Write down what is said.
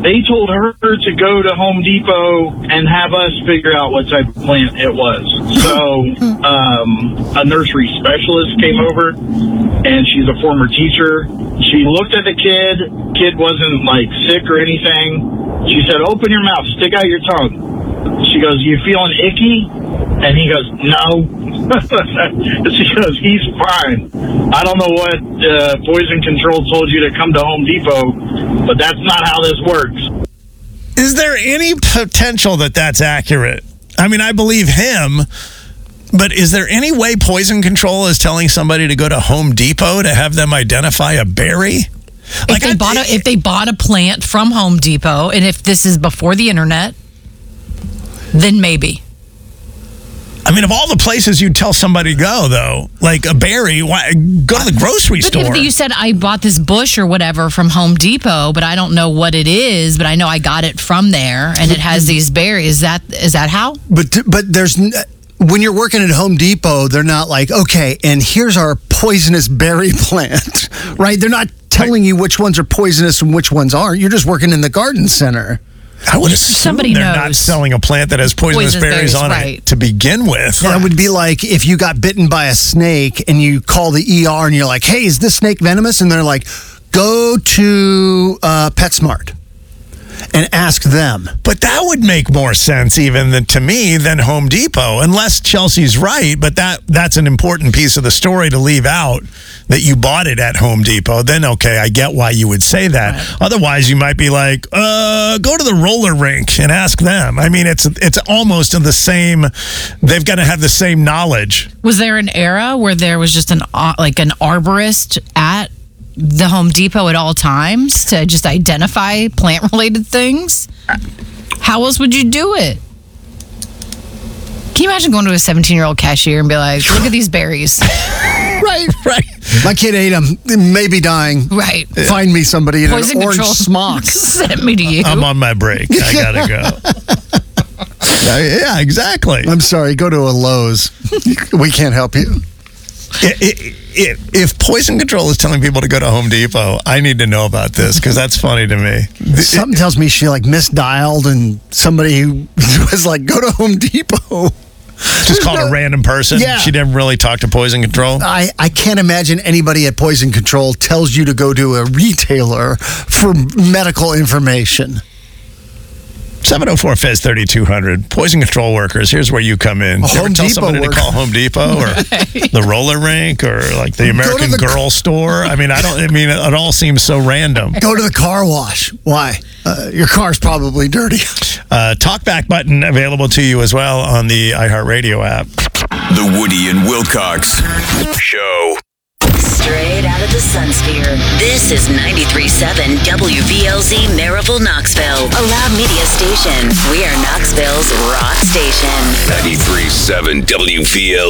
They told her to go to Home Depot and have us figure out what type of plant it was. So a nursery specialist came over, and she's a former teacher. She looked at the kid. Kid wasn't like sick or anything. She said, "Open your mouth, stick out your tongue." She goes, "You feeling icky?" And he goes, "No." She goes, "He's fine. I don't know what poison control told you to come to Home Depot, but that's not how this works." Is there any potential that that's accurate? I mean, I believe him, but is there any way poison control is telling somebody to go to Home Depot to have them identify a berry? Like if they bought a plant from Home Depot, and if this is before the internet, then maybe. I mean, of all the places you'd tell somebody to go, though, like a berry, why, go to the grocery store. If you said, "I bought this bush or whatever from Home Depot, but I don't know what it is, but I know I got it from there, and it has these berries." Is that how? But there's... When you're working at Home Depot, they're not like, okay, and here's our poisonous berry plant, right? They're not telling you which ones are poisonous and which ones aren't. You're just working in the garden center. I would assume somebody they're knows. not selling a plant that has poisonous berries on it to begin with. That would be like if you got bitten by a snake and you call the ER and you're like, "Hey, is this snake venomous?" And they're like, "Go to PetSmart and ask them." But that would make more sense even to me than Home Depot, unless Chelsea's right. But that's an important piece of the story to leave out, that you bought it at Home Depot. Then, okay, I get why you would say that. Right. Otherwise, you might be like, go to the roller rink and ask them. I mean, it's almost in the same, they've got to have the same knowledge. Was there an era where there was just an arborist at the Home Depot at all times to just identify plant-related things? How else would you do it? Can you imagine going to a 17-year-old cashier and be like, "Look at these berries." Right. My kid ate them. May be dying. Right. Find me somebody in Poison an orange control smock. Sent me to you. I'm on my break. I gotta go. Yeah, exactly. I'm sorry. Go to a Lowe's. We can't help you. If poison control is telling people to go to Home Depot, I need to know about this because that's funny to me. Something tells me she misdialed and somebody was like, "Go to Home Depot." Just called a random person. Yeah. She didn't really talk to poison control. I can't imagine anybody at poison control tells you to go to a retailer for medical information. 704-FEZ-3200. Poison control workers, here's where you come in. You ever tell somebody to call Home Depot or the roller rink or like the American Girl store? I mean, it all seems so random. Go to the car wash. Why? Your car's probably dirty. Talkback button available to you as well on the iHeartRadio app. The Woody and Wilcox Show. Straight out of the Sunsphere. This is 93.7 WVLZ Maryville, Knoxville. A loud media station. We are Knoxville's rock station. 93.7 WVLZ.